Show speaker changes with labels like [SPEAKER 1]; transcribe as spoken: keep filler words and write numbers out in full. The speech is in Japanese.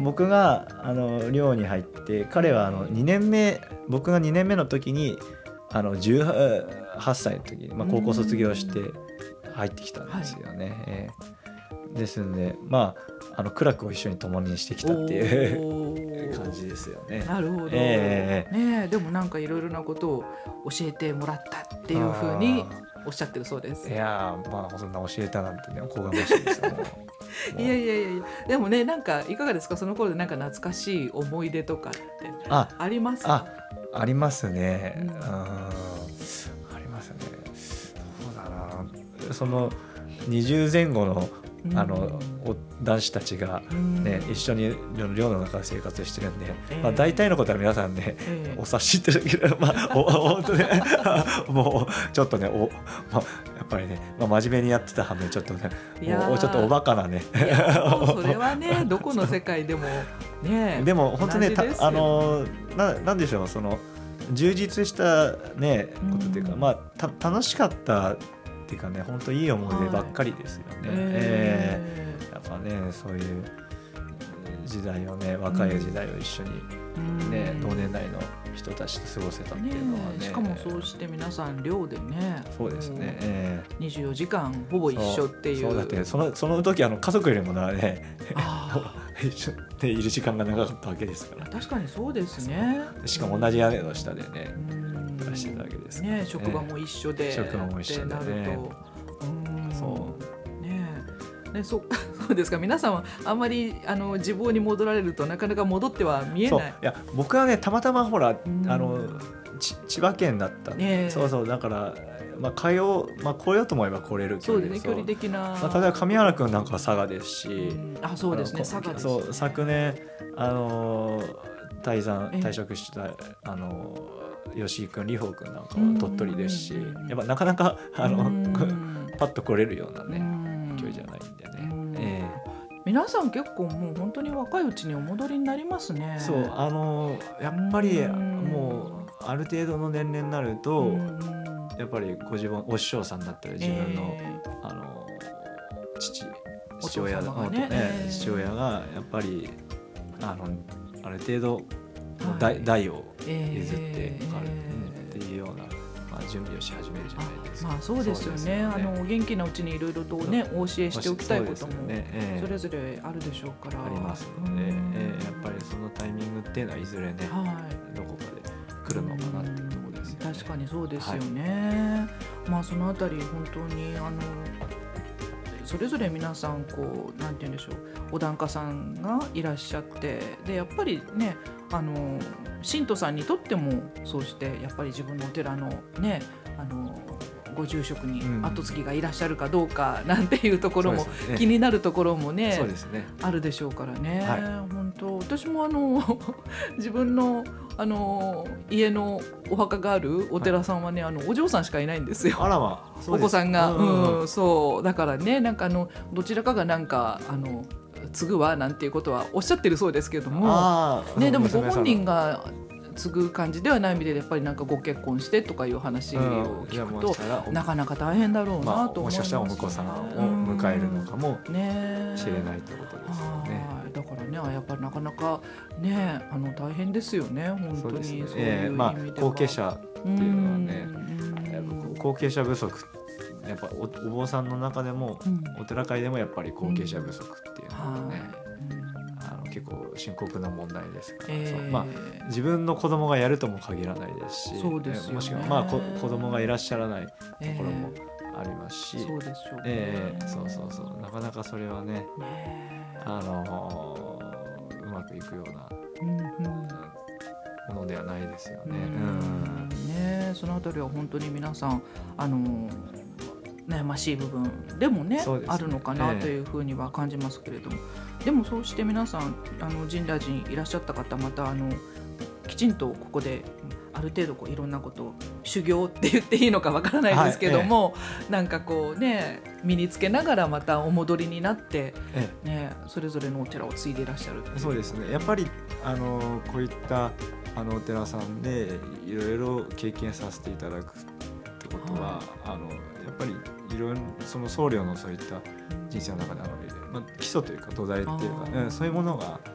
[SPEAKER 1] 僕があの寮に入って彼はあのにねんめ僕がにねんめの時にあのじゅうはっさいの時に、まあ、高校卒業して入ってきたんですよね、はいえー、ですのでまああの苦楽を一緒に共にしてきたっていう感じですよね。
[SPEAKER 2] なるほど、えーね、でもなんかいろいろなことを教えてもらったっていうふうにおっしゃってるそうです。
[SPEAKER 1] いやまあそんな教えたなんてねおこがましいですよも
[SPEAKER 2] ういやいやいやいやでもねなんかいかがですかその頃でなんか懐かしい思い出とかってありますか？
[SPEAKER 1] あ、ありますね、うん、ありますね。そうだなそのにじゅうぜん後のあの男子たちが、ね、一緒に寮の中で生活してるんで、えーまあ、大体のことは皆さんね、えー、お察しってるけど、まあ、お本当ねもうちょっとねお、まあ、やっぱりね、まあ、真面目にやってた反面ちょっとねもうちょっとおバカなね
[SPEAKER 2] いやそれはねどこの世界でもね
[SPEAKER 1] でも本当ねあの な, なんでしょうその充実したねことっていうか、まあ、た楽しかったっていうかね本当いい思い出ばっかりですよね、はいえー、やっぱねそういう時代をね若い時代を一緒に、ねうん、同年代の人たちと過ごせたっていうのはね、
[SPEAKER 2] ねしかもそうして皆さん寮でね
[SPEAKER 1] そうですね、えー、
[SPEAKER 2] にじゅうよじかんほぼ一緒っていう
[SPEAKER 1] そう、そうだってその、その時あの家族よりもね一緒でいる時間が長かったわけですから
[SPEAKER 2] 確かにそうですね
[SPEAKER 1] しかも同じ屋根の下でね、うん暮らしてたわけです
[SPEAKER 2] ね、職場も一緒で、
[SPEAKER 1] 職場も一緒で、ね、
[SPEAKER 2] ってなると、うん
[SPEAKER 1] そう
[SPEAKER 2] ねね、そそうですか皆さんはあんまりあの自房に戻られるとなかなか戻っては見えない。
[SPEAKER 1] そういや僕はねたまたまほら、うん、あの千葉県だった、ね、そうそうだからまあ、通う、まあ、来ようと思えば来れる
[SPEAKER 2] 距離、そうですね、距離的な、
[SPEAKER 1] まあ、例えば神原君なんかは佐賀ですし、うん、
[SPEAKER 2] あそうですね佐賀ですね
[SPEAKER 1] そう昨年あの退山退職した、えー、あの吉井君里穂君なんかは鳥取ですし、やっぱなかなかあのパッと来れるようなね距離じゃないんでね、え
[SPEAKER 2] ー、皆さん結構もう本当に若いうちにお戻りになりますね。
[SPEAKER 1] そうあのやっぱりもうある程度の年齢になるとやっぱりご自分お師匠さんだったり自分の、えー、あの父父親が、ねね、父親がやっぱりあのある程度代、はい、を譲って、えー、っていうような、まあ、準備をし始めるじゃないですか。
[SPEAKER 2] まあそうですよ ね, ですよねあの元気なうちにいろいろとねお教えしておきたいこともそれぞれあるでしょうから、
[SPEAKER 1] ありますので、えー、やっぱりそのタイミングっていうのはいずれね、はい、どこかで来るのかなっていうところですよね。
[SPEAKER 2] 確かにそうですよね、はい、まあそのあたり本当にあのそれぞれ皆さんこうなんて言うんでしょうお檀家さんがいらっしゃってでやっぱりねあの信徒さんにとってもそうしてやっぱり自分のお寺のねあのご住職に後継ぎがいらっしゃるかどうかなんていうところも、うんね、気になるところも ね, そうですねあるでしょうからね、はい、本当私もあの自分のあの家のお墓があるお寺さんはね、はい、あのお嬢さんしかいないんですよ。
[SPEAKER 1] あらまあ、
[SPEAKER 2] お子さんが、うんうん、そうだからねなんかあのどちらかがなんかあの継ぐわなんていうことはおっしゃってるそうですけども、ね、でもご本人が継ぐ感じではない意味でやっぱりなんかご結婚してとかいう話を聞くと、うん、なかなか大変だろうなと思います、ね、
[SPEAKER 1] まあ、もしかしたらお婿さんを迎えるのかもしれないということですよね。
[SPEAKER 2] だからねやっぱりなかなかねあの大変ですよね本当にそういう意味では、
[SPEAKER 1] えーまあ、後継者っていうのはね後継者不足やっぱ お, お坊さんの中でも、うん、お寺会でもやっぱり後継者不足っていうのはね、うん、あの結構深刻な問題ですから、えーそうまあ、自分の子供がやるとも限らないですし
[SPEAKER 2] そうですよね、
[SPEAKER 1] もしくは、まあ、こ子供がいらっしゃらないところもありますし、
[SPEAKER 2] えー、そうでしょうね、
[SPEAKER 1] えー、そうそうそうなかなかそれはね、ねあのー、うまくいくような、うんうんものではないですよね。
[SPEAKER 2] うんねそのあたりは本当に皆さんあの悩ましい部分でも ね, ねあるのかなというふうには感じますけれども、えー、でもそうして皆さんあの深大寺にいらっしゃった方またあのきちんとここである程度こういろんなことを修行って言っていいのかわからないですけども、はいええ、なんかこうね身につけながらまたお戻りになって、ええね、それぞれのお寺を継いでいらっしゃる。
[SPEAKER 1] そうですねやっぱりあのこういったあのお寺さんでいろいろ経験させていただくってことは、はい、あのやっぱりいろいろその僧侶のそういった人生の中であの、まあ、基礎というか土台っていうか、うん、そういうものが